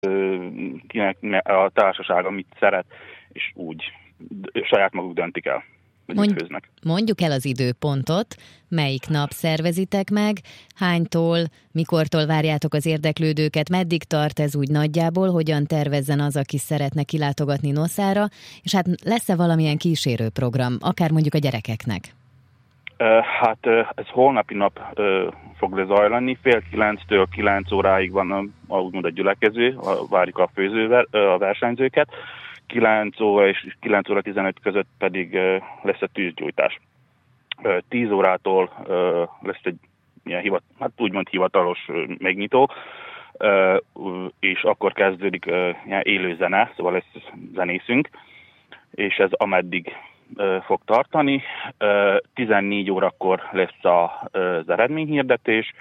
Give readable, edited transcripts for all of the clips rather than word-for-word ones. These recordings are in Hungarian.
kinek a társasága mit szeret, és úgy saját maguk döntik el, hogy mit főznek. Mondjuk el az időpontot, melyik nap szervezitek meg, hánytól, mikortól várjátok az érdeklődőket, meddig tart ez úgy nagyjából, hogyan tervezzen az, aki szeretne kilátogatni Noszára, és hát lesz-e valamilyen kísérőprogram, akár mondjuk a gyerekeknek? Hát ez holnapi nap fog lezajlani, 8:30-től 9 óráig van úgymond a gyülekező, várjuk a a versenyzőket, 9 óra és 9 óra 15 között pedig lesz a tűzgyújtás. 10 órától lesz egy ilyen úgymond hivatalos megnyitó, és akkor kezdődik ilyen élő zene, szóval lesz zenészünk, és ez ameddig fog tartani. 14 órakor lesz az eredményhirdetés.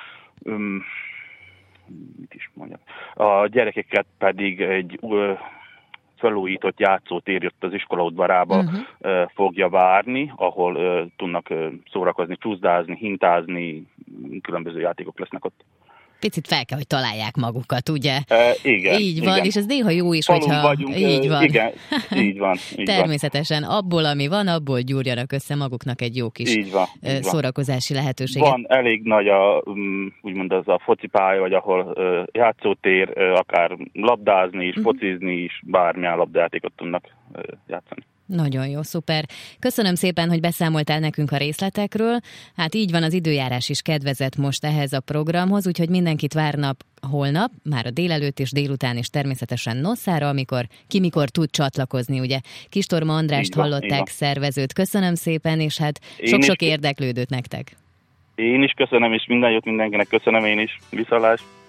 Mit is mondjam? A gyerekeket pedig egy felújított játszótér jött az iskola udvarába fogja várni, ahol tudnak szórakozni, csúszdázni, hintázni, különböző játékok lesznek ott. Picit fel kell, hogy találják magukat, ugye? Igen. Így van, igen. És ez néha jó is, Falun hogyha... vagyunk, így van. Igen, így van. Természetesen abból, ami van, abból gyúrjanak össze maguknak egy jó kis így van. szórakozási lehetőséget. Van elég nagy úgymond az a focipálya, vagy ahol játszótér, akár labdázni is, focizni is, bármilyen labdajátékot tudnak játszani. Nagyon jó, szuper. Köszönöm szépen, hogy beszámoltál nekünk a részletekről. Hát így van, az időjárás is kedvezett most ehhez a programhoz, úgyhogy mindenkit várnak holnap, már a délelőtt és délután is természetesen Noszára, mikor tud csatlakozni, ugye. Kistorma Andrást hallották, szervezőt. Köszönöm szépen, és hát sok-sok érdeklődőt nektek. Én is köszönöm, és minden jót mindenkinek köszönöm én is. Viszontlátásra.